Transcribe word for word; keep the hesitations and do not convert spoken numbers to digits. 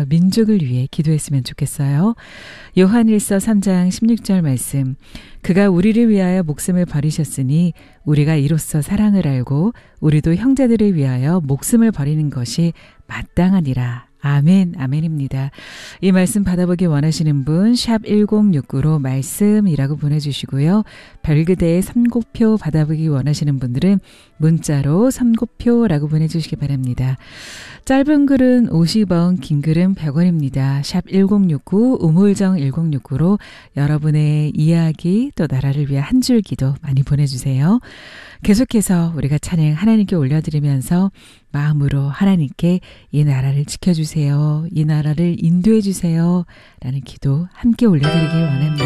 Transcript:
민족을 위해 기도했으면 좋겠어요. 요한일서 삼 장 십육 절 말씀. 그가 우리를 위하여 목숨을 버리셨으니 우리가 이로써 사랑을 알고 우리도 형제들을 위하여 목숨을 버리는 것이 마땅하니라. 아멘, 아멘입니다. 이 말씀 받아보기 원하시는 분 샵 일공육구로 말씀이라고 보내주시고요. 별그대의 선고표 받아보기 원하시는 분들은 문자로 선고표라고 보내주시기 바랍니다. 짧은 글은 오십 원, 긴 글은 백 원입니다. 샵 일공육구, 우물정 일공육구로 여러분의 이야기 또 나라를 위한 한 줄 기도 많이 보내주세요. 계속해서 우리가 찬양 하나님께 올려드리면서 마음으로 하나님께 이 나라를 지켜주세요. 이 나라를 인도해 주세요. 라는 기도 함께 올려드리길 원합니다.